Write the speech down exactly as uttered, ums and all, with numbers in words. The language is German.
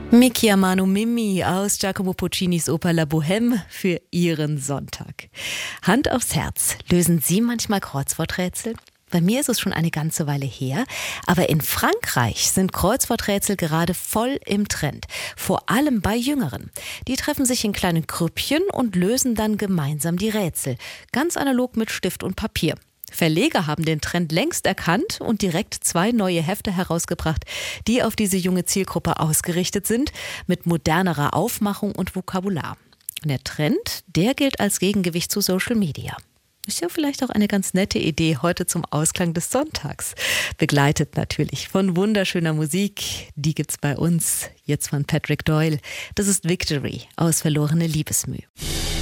Mi chiamano Mimi aus Giacomo Puccinis Oper La Bohème für Ihren Sonntag. Hand aufs Herz, lösen Sie manchmal Kreuzworträtsel? Bei mir ist es schon eine ganze Weile her, aber in Frankreich sind Kreuzworträtsel gerade voll im Trend. Vor allem bei Jüngeren. Die treffen sich in kleinen Grüppchen und lösen dann gemeinsam die Rätsel. Ganz analog mit Stift und Papier. Verleger haben den Trend längst erkannt und direkt zwei neue Hefte herausgebracht, die auf diese junge Zielgruppe ausgerichtet sind, mit modernerer Aufmachung und Vokabular. Der Trend, der gilt als Gegengewicht zu Social Media. Ist ja vielleicht auch eine ganz nette Idee heute zum Ausklang des Sonntags. Begleitet natürlich von wunderschöner Musik. Die gibt's bei uns jetzt von Patrick Doyle. Das ist Victory aus Verlorene Liebesmüh.